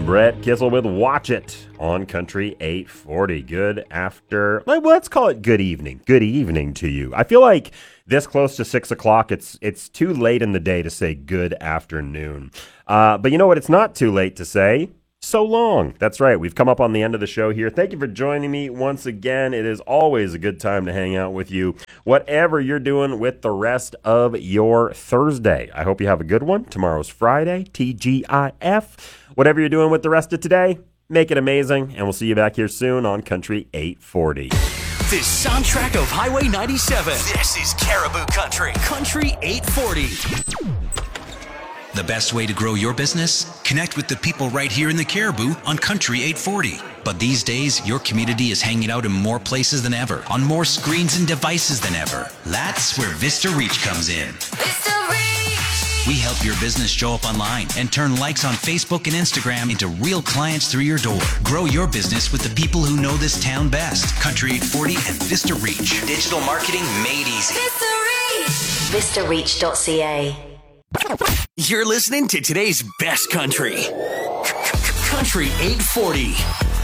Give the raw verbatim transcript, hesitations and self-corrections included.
Brett Kissel with Watch It on Country eight forty. Good after, let's call it good evening. Good evening to you. I feel like this close to six o'clock, it's it's too late in the day to say good afternoon. Uh, but you know what? It's not too late to say so long. That's right. We've come up on the end of the show here. Thank you for joining me once again. It is always a good time to hang out with you, whatever you're doing with the rest of your Thursday. I hope you have a good one. Tomorrow's Friday, T G I F. Whatever you're doing with the rest of today, make it amazing, and we'll see you back here soon on Country eight forty. The soundtrack of Highway ninety-seven. This is Caribou Country. Country eight forty. The best way to grow your business? Connect with the people right here in the Caribou on Country eight forty. But these days, your community is hanging out in more places than ever, on more screens and devices than ever. That's where Vista Reach comes in. Vista Reach! We help your business show up online and turn likes on Facebook and Instagram into real clients through your door. Grow your business with the people who know this town best. Country eight forty and Vista Reach. Digital marketing made easy. Vista Reach! Vista Reach dot C A. You're listening to today's best country. Country eight forty.